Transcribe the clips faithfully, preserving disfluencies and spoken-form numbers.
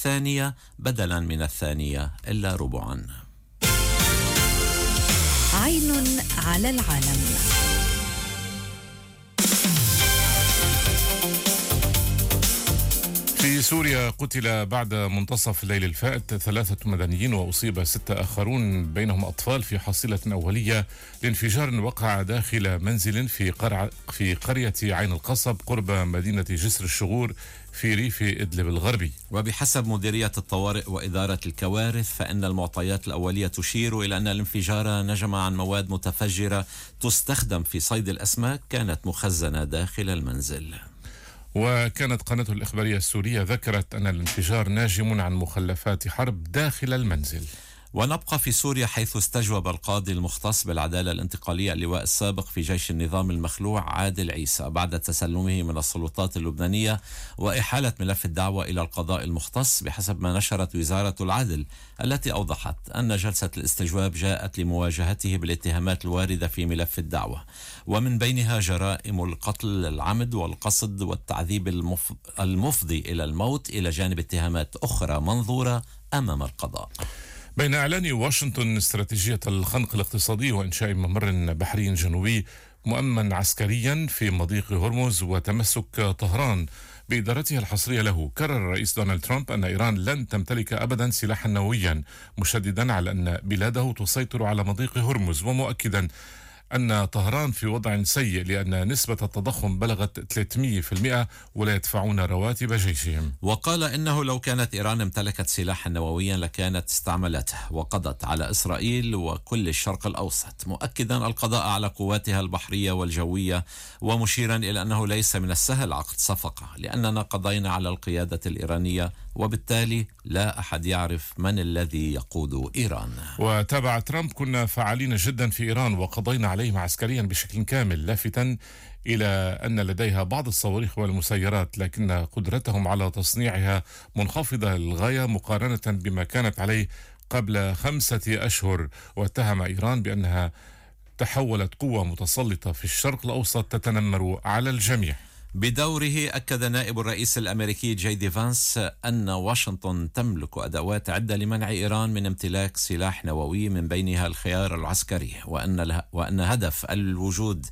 الثانية بدلا من الثانية إلا ربعا. عين على العالم. في سوريا قتل بعد منتصف الليل الفائت ثلاثة مدنيين وأصيب ستة آخرون بينهم أطفال في حصيلة أولية لانفجار وقع داخل منزل في قرع في قرية عين القصب قرب مدينة جسر الشغور في ريف إدلب الغربي. وبحسب مديرية الطوارئ وإدارة الكوارث فإن المعطيات الأولية تشير إلى أن الانفجار نجم عن مواد متفجرة تستخدم في صيد الأسماك كانت مخزنة داخل المنزل. وكانت قناة الإخبارية السورية ذكرت أن الانفجار ناجم عن مخلفات حرب داخل المنزل. ونبقى في سوريا حيث استجوب القاضي المختص بالعدالة الانتقالية اللواء السابق في جيش النظام المخلوع عادل عيسى بعد تسلمه من السلطات اللبنانية وإحالة ملف الدعوة إلى القضاء المختص بحسب ما نشرت وزارة العدل، التي أوضحت أن جلسة الاستجواب جاءت لمواجهته بالاتهامات الواردة في ملف الدعوة، ومن بينها جرائم القتل العمد والقصد والتعذيب المفضي إلى الموت، إلى جانب اتهامات أخرى منظورة أمام القضاء. بين إعلان واشنطن استراتيجية الخنق الاقتصادي وإنشاء ممر بحري جنوبي مؤمن عسكريا في مضيق هرمز وتمسك طهران بإدارتها الحصرية له، كرر الرئيس دونالد ترامب أن إيران لن تمتلك أبدا سلاحا نوويا، مشددا على أن بلاده تسيطر على مضيق هرمز، ومؤكدا أن طهران في وضع سيء لأن نسبة التضخم بلغت ثلاثمئة بالمئة ولا يدفعون رواتب جيشهم. وقال إنه لو كانت إيران امتلكت سلاحا نوويا لكانت استعملته وقضت على إسرائيل وكل الشرق الأوسط، مؤكدا القضاء على قواتها البحرية والجوية، ومشيرا إلى أنه ليس من السهل عقد صفقة لأننا قضينا على القيادة الإيرانية وبالتالي لا أحد يعرف من الذي يقود إيران. وتابع ترامب: كنا فعالين جدا في إيران وقضينا عليهم عسكريا بشكل كامل، لافتا إلى أن لديها بعض الصواريخ والمسيرات لكن قدرتهم على تصنيعها منخفضة للغاية مقارنة بما كانت عليه قبل خمسة أشهر. واتهم إيران بأنها تحولت قوة متسلطة في الشرق الأوسط تتنمر على الجميع. بدوره أكد نائب الرئيس الأمريكي جي دي فانس أن واشنطن تملك أدوات عدة لمنع إيران من امتلاك سلاح نووي، من بينها الخيار العسكري، وأن وأن هدف الوجود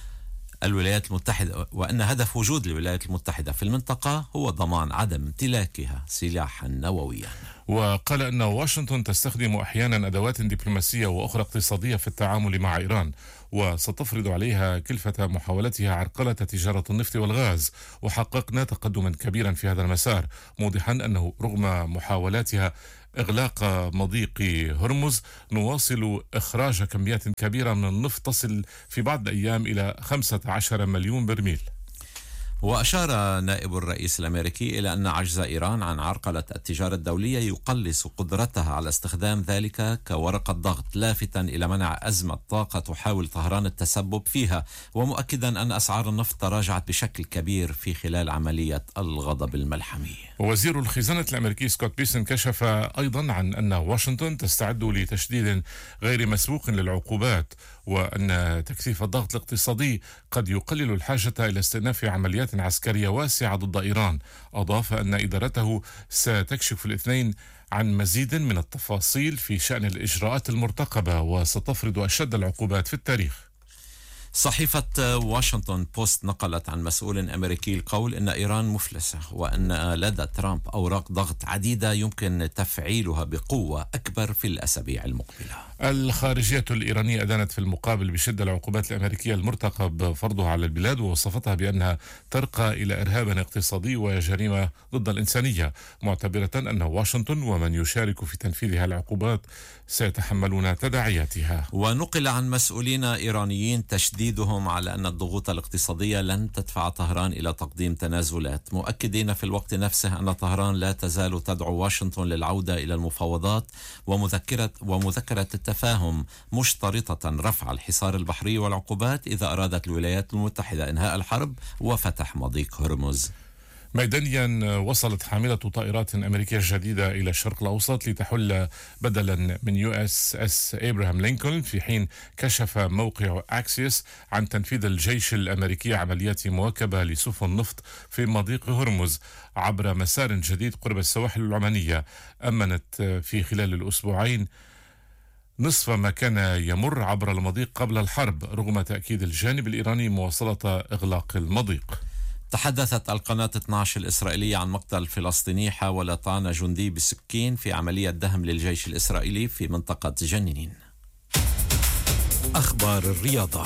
الولايات المتحدة وأن هدف وجود الولايات المتحدة في المنطقة هو ضمان عدم امتلاكها سلاحا نوويا. وقال أن واشنطن تستخدم أحيانا أدوات دبلوماسية وأخرى اقتصادية في التعامل مع إيران، وستفرض عليها كلفة محاولتها عرقلة تجارة النفط والغاز، وحققنا تقدما كبيرا في هذا المسار، موضحا أنه رغم محاولاتها إغلاق مضيق هرمز نواصل إخراج كميات كبيرة من النفط تصل في بعض الأيام إلى خمسة عشر مليون برميل. وأشار نائب الرئيس الأمريكي إلى أن عجز إيران عن عرقلة التجارة الدولية يقلص قدرتها على استخدام ذلك كورقة ضغط، لافتا إلى منع أزمة طاقة تحاول طهران التسبب فيها، ومؤكدا أن أسعار النفط تراجعت بشكل كبير في خلال عملية الغضب الملحمي. وزير الخزانة الأمريكي سكوت بيسن كشف أيضا عن أن واشنطن تستعد لتشديد غير مسبوق للعقوبات، وأن تكثيف الضغط الاقتصادي قد يقلل الحاجة إلى استئناف عمليات عسكرية واسعة ضد إيران. أضاف أن إدارته ستكشف الاثنين عن مزيد من التفاصيل في شأن الإجراءات المرتقبة وستفرض أشد العقوبات في التاريخ. صحيفة واشنطن بوست نقلت عن مسؤول أمريكي القول إن إيران مفلسة، وأن لدى ترامب أوراق ضغط عديدة يمكن تفعيلها بقوة أكبر في الأسابيع المقبلة. الخارجية الإيرانية أدانت في المقابل بشدة العقوبات الأمريكية المرتقب فرضها على البلاد، ووصفتها بأنها ترقى إلى إرهاب اقتصادي وجريمة ضد الإنسانية، معتبرة أن واشنطن ومن يشارك في تنفيذ هذه العقوبات سيتحملون تداعياتها. ونقل عن مسؤولين إيرانيين تشديدهم على أن الضغوط الاقتصادية لن تدفع طهران إلى تقديم تنازلات، مؤكدين في الوقت نفسه أن طهران لا تزال تدعو واشنطن للعودة إلى المفاوضات ومذكرة ومذكرة التفاهم، مشترطة رفع الحصار البحري والعقوبات إذا أرادت الولايات المتحدة إنهاء الحرب وفتح مضيق هرمز. ميدانيا، وصلت حاملة طائرات أمريكية جديدة إلى الشرق الأوسط لتحل بدلا من يو اس اس إبراهام لينكولن، في حين كشف موقع أكسيوس عن تنفيذ الجيش الأمريكي عمليات مواكبة لسفن نفط في مضيق هرمز عبر مسار جديد قرب السواحل العمانية. أمنت في خلال الأسبوعين نصف ما كان يمر عبر المضيق قبل الحرب، رغم تأكيد الجانب الإيراني مواصلة إغلاق المضيق. تحدثت القناة اثني عشر الإسرائيلية عن مقتل فلسطيني حاول طعن جندي بسكين في عملية دهم للجيش الإسرائيلي في منطقة جنين. أخبار الرياضة.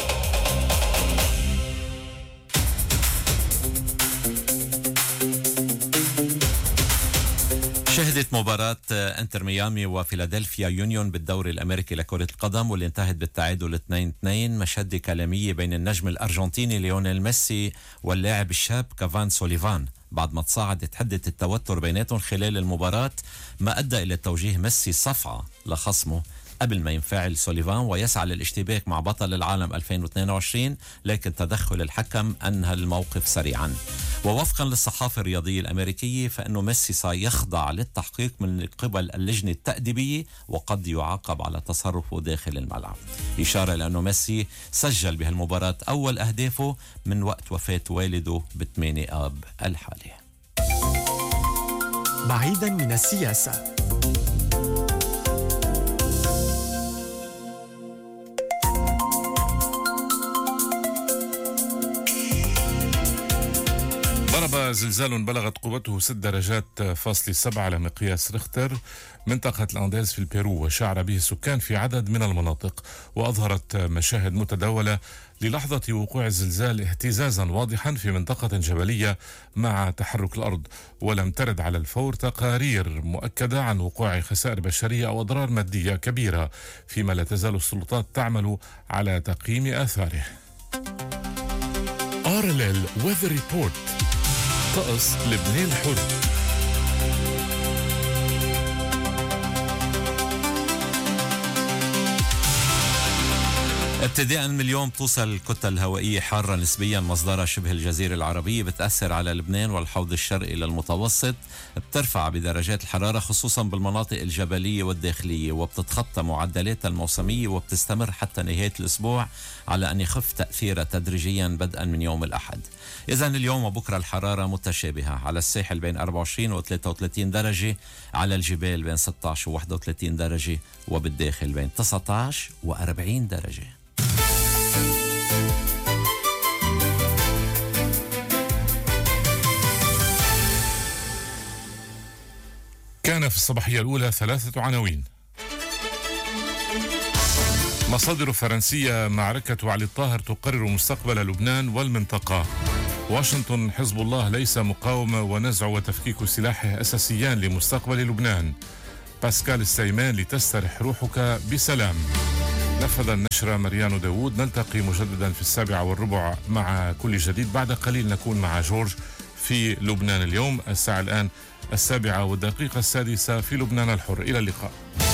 شهدت مباراة انتر ميامي وفيلادلفيا يونيون بالدوري الأمريكي لكرة القدم واللي انتهت بالتعادل اثنين اثنين مشهدة كلامية بين النجم الأرجنتيني ليونيل ميسي واللاعب الشاب كافان سوليفان بعد ما تصاعدت حدة التوتر بيناتهم خلال المباراة، ما أدى إلى توجيه ميسي صفعة لخصمه قبل ما ينفعل سوليفان ويسعى للاشتباك مع بطل العالم ألفين واثنين وعشرين، لكن تدخل الحكم أنهى الموقف سريعا. ووفقا للصحافة الرياضية الأمريكية فإنه ميسي سيخضع للتحقيق من قبل اللجنة التأديبية وقد يعاقب على تصرفه داخل الملعب، إشارة لأنه ميسي سجل بهالمباراة أول أهدافه من وقت وفاة والده بثمانية آب الحالي. بعيدا من السياسة. ضرب زلزال بلغت قوته ست درجات فاصل سبعة على مقياس ريختر منطقة الأنديز في البيرو، وشعر به السكان في عدد من المناطق، وأظهرت مشاهد متداولة للحظة وقوع الزلزال اهتزازا واضحا في منطقة جبلية مع تحرك الأرض، ولم ترد على الفور تقارير مؤكدة عن وقوع خسائر بشرية أو أضرار مادية كبيرة، فيما لا تزال السلطات تعمل على تقييم آثاره. آر إل إل Weather Report. طقس لبنان الحر. ابتداء من اليوم توصل الكتل الهوائية حارة نسبيا مصدرها شبه الجزيرة العربية، بتأثر على لبنان والحوض الشرقي للمتوسط، بترفع بدرجات الحرارة خصوصا بالمناطق الجبلية والداخلية، وبتتخطى معدلاتها الموسمية وبتستمر حتى نهاية الأسبوع على أن يخف تأثيرها تدريجيا بدءا من يوم الأحد. إذن اليوم وبكرة الحرارة متشابهة، على الساحل بين أربعة وعشرين و ثلاثة وثلاثين درجة، على الجبال بين ستة عشر و واحد وثلاثين درجة، وبالداخل بين تسعة عشر و أربعين درجة. كان في الصباحية الأولى ثلاثة عناوين. مصادر فرنسية: معركة علي الطاهر تقرر مستقبل لبنان والمنطقة. واشنطن: حزب الله ليس مقاومة ونزع وتفكيك سلاحه أساسيان لمستقبل لبنان. باسكال السيمان: لتسترح روحك بسلام. نفذ النشرة مريان داوود. نلتقي مجددا في السابعة والربع مع كل جديد. بعد قليل نكون مع جورج في لبنان اليوم. الساعة الآن السابعة والدقيقة السادسة في لبنان الحر. إلى اللقاء.